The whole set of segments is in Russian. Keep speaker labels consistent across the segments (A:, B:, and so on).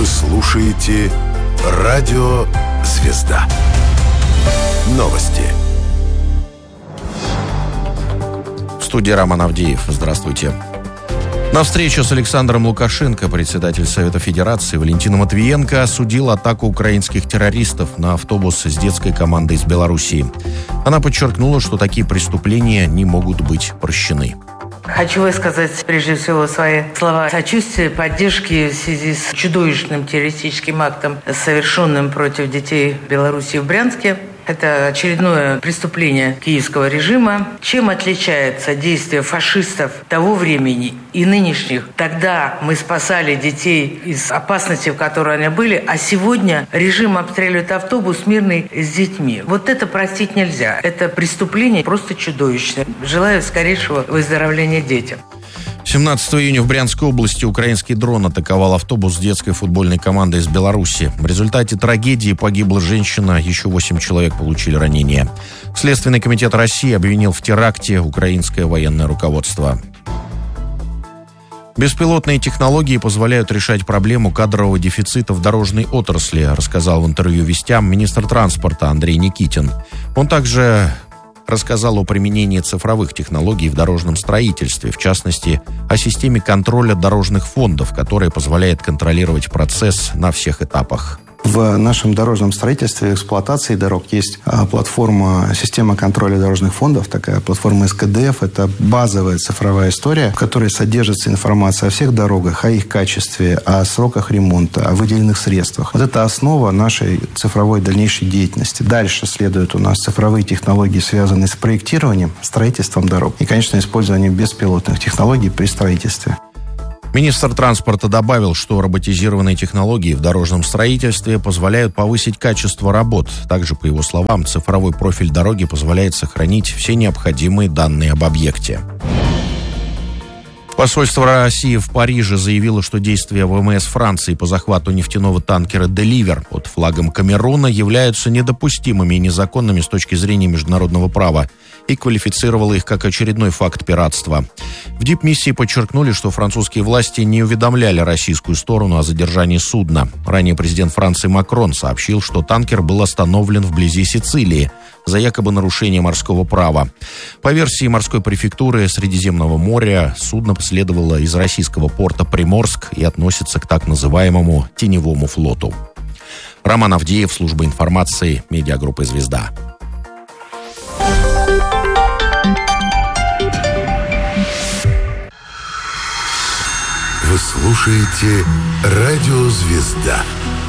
A: слушаете «Радио Звезда». Новости.
B: В студии Роман Авдеев. Здравствуйте. На встречу с Александром Лукашенко председатель Совета Федерации Валентин Матвиенко осудил атаку украинских террористов на автобус с детской командой из Белоруссии. Она подчеркнула, что такие преступления не могут быть прощены.
C: Хочу высказать, прежде всего, свои слова сочувствия, поддержки в связи с чудовищным террористическим актом, совершенным против детей Беларуси в Брянске. Это очередное преступление киевского режима. Чем отличается действие фашистов того времени и нынешних? Тогда мы спасали детей из опасности, в которой они были, а сегодня режим обстреливает автобус мирный с детьми. Вот это простить нельзя. Это преступление просто чудовищное. Желаю скорейшего выздоровления детям.
B: 17 июня в Брянской области украинский дрон атаковал автобус с детской футбольной командой из Беларуси. В результате трагедии погибла женщина, еще 8 человек получили ранения. Следственный комитет России обвинил в теракте украинское военное руководство. Беспилотные технологии позволяют решать проблему кадрового дефицита в дорожной отрасли, рассказал в интервью «Вестям» министр транспорта Андрей Никитин. Он также рассказал о применении цифровых технологий в дорожном строительстве, в частности, о системе контроля дорожных фондов, которая позволяет контролировать процесс на всех этапах.
D: В нашем дорожном строительстве и эксплуатации дорог есть платформа «Система контроля дорожных фондов», такая платформа СКДФ. Это базовая цифровая история, в которой содержится информация о всех дорогах, о их качестве, о сроках ремонта, о выделенных средствах. Вот это основа нашей цифровой дальнейшей деятельности. Дальше следуют у нас цифровые технологии, связанные с проектированием, строительством дорог и, конечно, использованием беспилотных технологий при строительстве.
B: Министр транспорта добавил, что роботизированные технологии в дорожном строительстве позволяют повысить качество работ. Также, по его словам, цифровой профиль дороги позволяет сохранить все необходимые данные об объекте. Посольство России в Париже заявило, что действия ВМС Франции по захвату нефтяного танкера «Деливер» под флагом Камеруна являются недопустимыми и незаконными с точки зрения международного права и квалифицировало их как очередной факт пиратства. В дипмиссии подчеркнули, что французские власти не уведомляли российскую сторону о задержании судна. Ранее президент Франции Макрон сообщил, что танкер был остановлен вблизи Сицилии за якобы нарушение морского права. По версии морской префектуры Средиземного моря, судно следовало из российского порта Приморск и относится к так называемому теневому флоту. Роман Авдеев, служба информации, медиагруппа «Звезда».
A: Вы слушаете «Радио Звезда».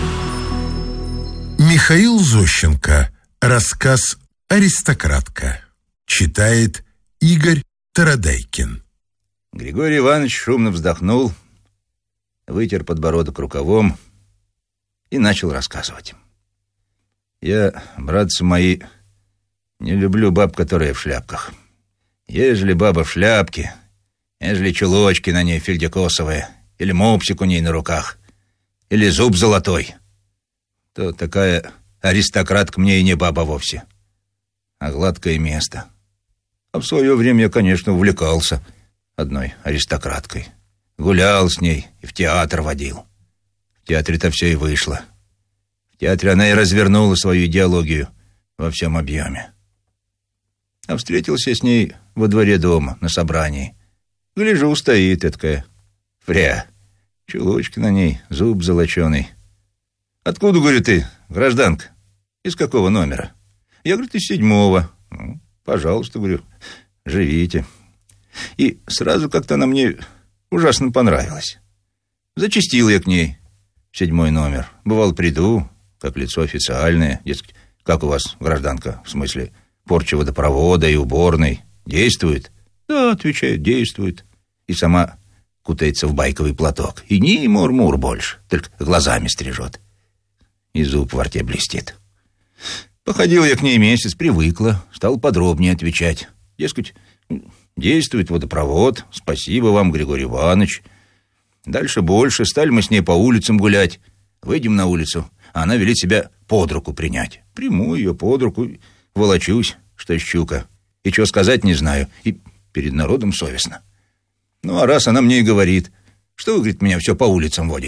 E: Михаил Зощенко. Рассказ «Аристократка». Читает Игорь Тарадайкин.
F: Григорий Иванович шумно вздохнул, вытер подбородок рукавом и начал рассказывать. Я, братцы мои, не люблю баб, которые в шляпках. Ежели баба в шляпке, ежели чулочки на ней фельдекосовые, или мопсик у ней на руках, или зуб золотой, то такая аристократка мне и не баба вовсе, а гладкое место. А в свое время я, конечно, увлекался одной аристократкой. Гулял с ней и в театр водил. В театре-то все и вышло. В театре она и развернула свою идеологию во всем объеме. А встретился с ней во дворе дома на собрании. Гляжу, стоит такая фря. Чулочки на ней, зуб золоченый. «Откуда, — говорю, — ты, гражданка? Из какого номера?» Я, говорю, из 7-го. «Ну, пожалуйста, — говорю, — живите». И сразу как-то она мне ужасно понравилась. Зачастил я к ней в 7-й номер. Бывало, приду, как лицо официальное. Дескать, как у вас, гражданка, в смысле порча водопровода и уборной, действует? Да, отвечает, действует. И сама кутается в байковый платок. И ни мур-мур больше, только глазами стрижет. И зуб во рте блестит. Походил я к ней месяц, привыкла, стал подробнее отвечать. Дескать, действует водопровод, спасибо вам, Григорий Иванович. Дальше больше, стали мы с ней по улицам гулять. Выйдем на улицу, а она велит себя под руку принять. Приму ее под руку, волочусь, что щука. И что сказать не знаю, и перед народом совестно. Ну, а раз она мне и говорит, что вы, говорит, меня все по улицам водите,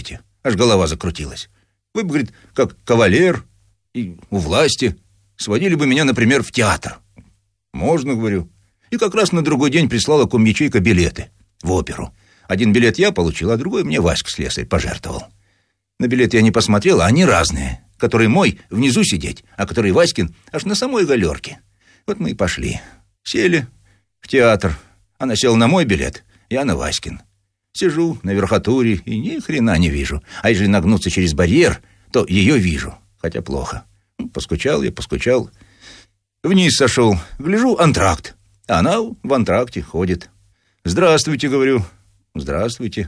F: аж голова закрутилась. Вы бы, говорит, как кавалер и у власти сводили бы меня, например, в театр. Можно, говорю. И как раз на другой день прислала комячейка билеты в оперу. Один билет я получил, а другой мне Васька слесарь пожертвовал. На билет я не посмотрел, а они разные. Который мой внизу сидеть, а который Васькин аж на самой галерке. Вот мы и пошли. Сели в театр. Она села на мой билет, я на Васькин. Сижу на верхотуре и ни хрена не вижу. А если нагнуться через барьер, то ее вижу, хотя плохо. Поскучал я, поскучал. Вниз сошел, гляжу, антракт. А она в антракте ходит. «Здравствуйте», говорю. «Здравствуйте».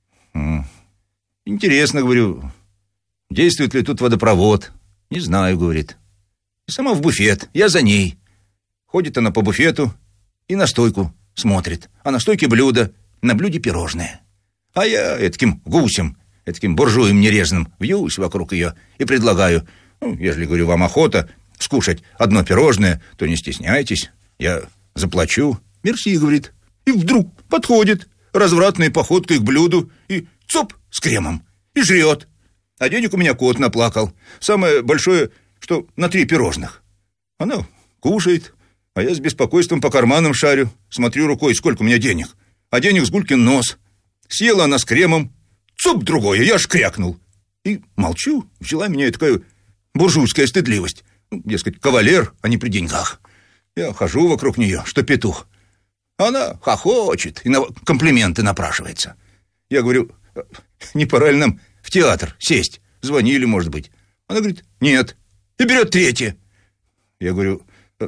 F: «Интересно», говорю, действует ли тут водопровод?» «Не знаю», говорит. И сама в буфет, я за ней. Ходит она по буфету и на стойку смотрит. А на стойке блюдо, на блюде пирожное. А я этаким гусем, этаким буржуем нерезанным вьюсь вокруг ее и предлагаю: если, говорю, вам охота скушать одно пирожное, то не стесняйтесь, я заплачу. «Мерси», говорит. И вдруг подходит развратной походкой к блюду и цоп с кремом, и жрет. А денег у меня кот наплакал. Самое большое, что на 3 пирожных. Она кушает, а я с беспокойством по карманам шарю, смотрю рукой, сколько у меня денег. А денег с гулькин нос. Съела она с кремом, цоп другое, я аж крякнул. И молчу, взяла меня такая буржуйская стыдливость. Дескать, кавалер, а не при деньгах. Я хожу вокруг нее, что петух. Она хохочет и на комплименты напрашивается. Я говорю: не пора ли нам в театр сесть? Звонили, может быть. Она говорит: нет. И берет 3. Я говорю: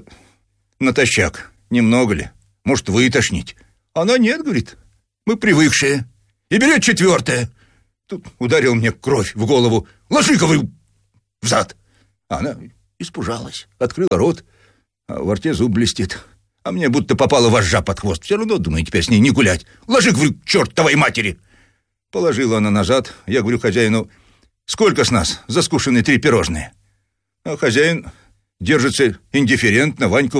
F: натощак, немного ли? Может, вытошнить? Она: нет, говорит, мы привыкшие. И берет 4. Тут ударил мне кровь в голову. Ложи-ка вы взад. Она испужалась, открыла рот, а во рте зуб блестит. А мне будто попала вожжа под хвост. Все равно, думаю, теперь с ней не гулять. Ложи-ка вы, чертовой матери. Положила она назад. Я говорю хозяину: сколько с нас за скушенные 3 пирожные? А хозяин держится индифферентно, Ваньку